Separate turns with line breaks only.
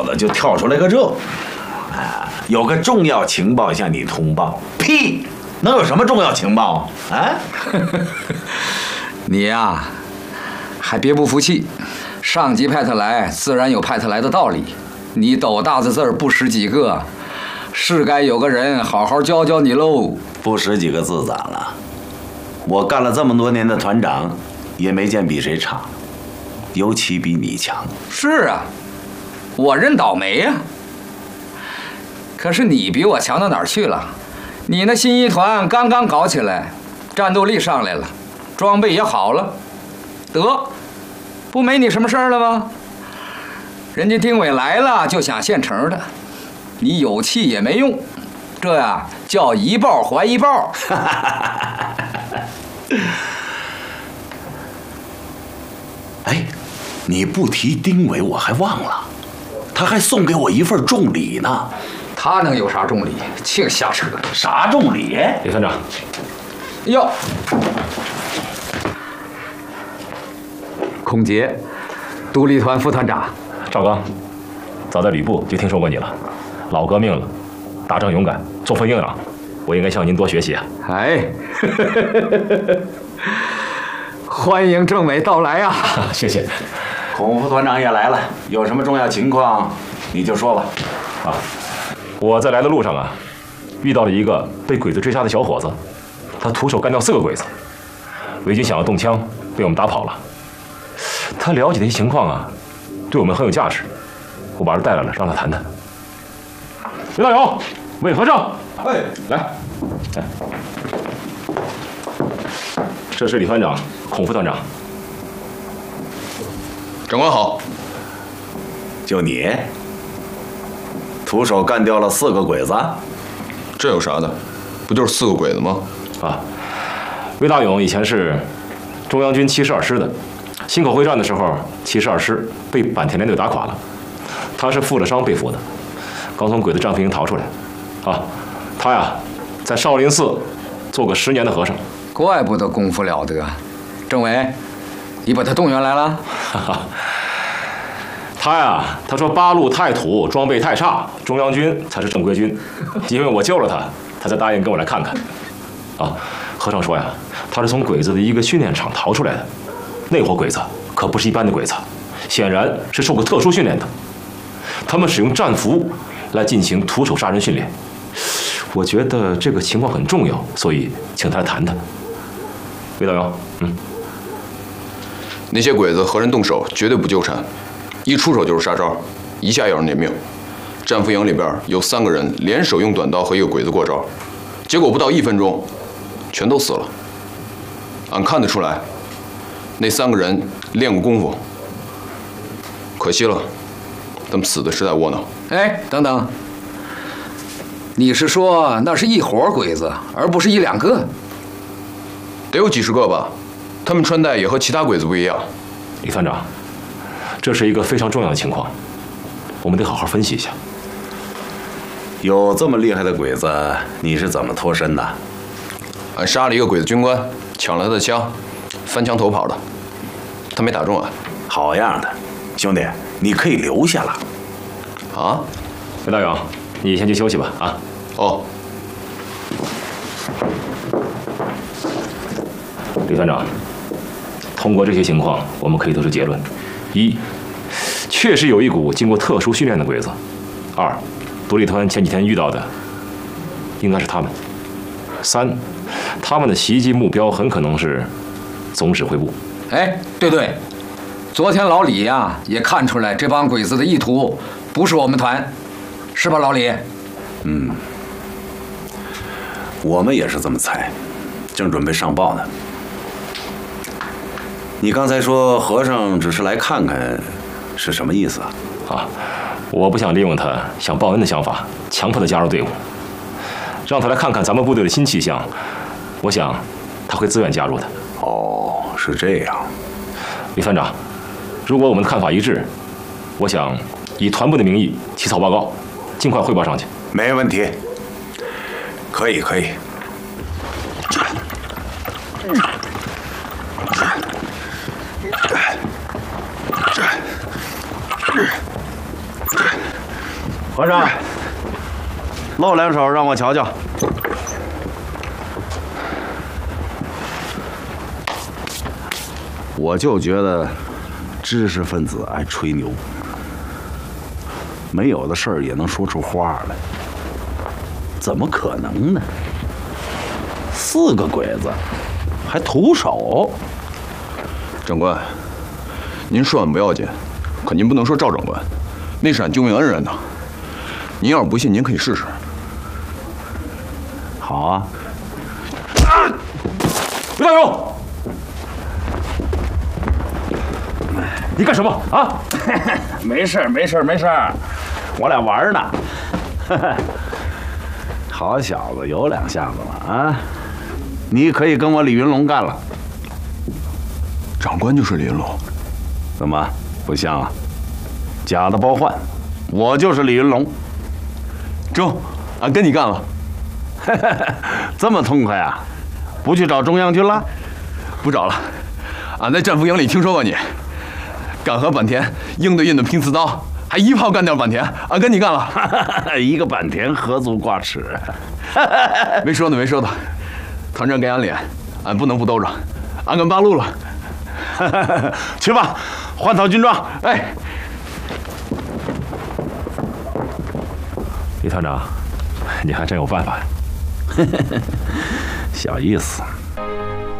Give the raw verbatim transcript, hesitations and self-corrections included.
小子就跳出来个这，啊，有个重要情报向你通报。屁，能有什么重要情报啊？啊？
你呀，还别不服气，上级派他来，自然有派他来的道理。你斗大字字儿不识几个，是该有个人好好教教你喽。
不识几个字咋了？我干了这么多年的团长，也没见比谁差，尤其比你强。
是啊，我认倒霉呀。可是你比我强到哪儿去了？你那新一团刚刚搞起来，战斗力上来了，装备也好了，得，不没你什么事儿了吗？人家丁伟来了就想现成的，你有气也没用，这呀叫一报还一报。
哎，你不提丁伟我还忘了，他还送给我一份重礼呢。
他能有啥重礼？净瞎扯！
啥重礼？
李团长，
哟，孔杰，独立团副团长。
赵刚，早在吕布就听说过你了，老革命了，打仗勇敢，作风硬朗，我应该向您多学习啊。
哎，欢迎政委到来啊！
谢谢。
孔副团长也来了，有什么重要情况你就说吧。
啊，我在来的路上啊，遇到了一个被鬼子追杀的小伙子，他徒手干掉四个鬼子，伪军想要动枪，被我们打跑了。他了解的一些情况啊，对我们很有价值，我把他带来了，让他谈谈。刘大勇，魏和尚，
哎，
来，来，这是李团长，孔副团长。
长官好。
就你，徒手干掉了四个鬼子，
这有啥的？不就是四个鬼子吗？
啊，魏大勇以前是中央军七十二师的，忻口会战的时候，七十二师被坂田联队打垮了，他是负了伤被俘的，刚从鬼子战俘营逃出来。啊，他呀，在少林寺做过十年的和尚。
怪不得功夫了得。政委，你把他动员来了？
哈哈。他呀，他说八路太土，装备太差，中央军才是正规军。因为我救了他，他才答应跟我来看看。啊，和尚说呀，他是从鬼子的一个训练场逃出来的，那伙鬼子可不是一般的鬼子，显然是受过特殊训练的。他们使用战俘来进行徒手杀人训练。我觉得这个情况很重要，所以请他来谈谈。魏大勇，嗯，
那些鬼子和人动手绝对不纠缠，一出手就是杀招，一下要人撵命。战俘营里边有三个人联手用短刀和一个鬼子过招，结果不到一分钟，全都死了。俺看得出来，那三个人练过功夫，可惜了，他们死的实在窝囊。
哎，等等，你是说那是一伙鬼子，而不是一两个？
得有几十个吧，他们穿戴也和其他鬼子不一样。
李团长，这是一个非常重要的情况，我们得好好分析一下。
有这么厉害的鬼子，你是怎么脱身的？
俺杀了一个鬼子军官，抢了他的枪，翻墙头跑的，他没打中俺。
好样的，兄弟，你可以留下了。
啊？
魏大勇，你先去休息吧。啊。
哦。
李团长，通过这些情况，我们可以得出结论：一，确实有一股经过特殊训练的鬼子；二，独立团前几天遇到的应该是他们；三，他们的袭击目标很可能是总指挥部。
哎，对对，昨天老李呀也看出来这帮鬼子的意图不是我们团，是吧，老李？
嗯，我们也是这么猜，正准备上报呢。你刚才说和尚只是来看看，是什么意思啊？
啊，我不想利用他想报恩的想法，强迫他加入队伍，让他来看看咱们部队的新气象。我想他会自愿加入的。
哦，是这样。
李团长，如果我们的看法一致，我想以团部的名义起草报告，尽快汇报上去。
没问题，可以可以。 和尚，露两手让我瞧瞧。我就觉得知识分子爱吹牛，没有的事儿也能说出话来，怎么可能呢？四个鬼子，还徒手。
长官，您说完不要紧，可您不能说赵长官，那是俺救命恩人呐。您要是不信，您可以试试。
好啊。
刘大勇，你干什么啊？
没事没事没事，我俩玩呢。好小子，有两下子了啊！你可以跟我李云龙干了。
长官就是李云龙，
怎么不像啊？假的包换，我就是李云龙。
中，俺跟你干了。
这么痛快啊？不去找中央军了？
不找了，俺在战俘营里听说过你，敢和坂田硬对硬的拼刺刀，还一炮干掉坂田，俺跟你干了。
一个坂田何足挂齿？
没说的没说的，团长给俺脸，俺不能不兜着，俺跟八路了。
去吧，换套军装。
哎，
李团长，你还真有办法呀。
小意思。